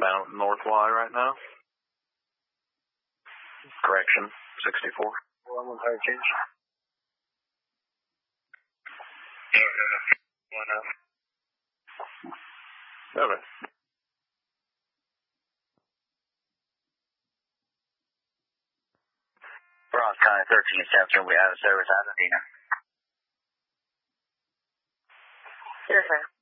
Bound North Y right now. Correction, 64. One with higher change. Okay. Bronx County 13 we out of service, Pasadena. Yes, sir.